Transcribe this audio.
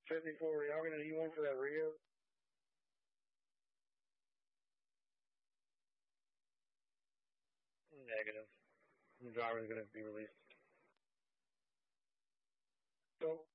54, are y'all going to need one for that Rio? Negative. The driver is going to be released. So,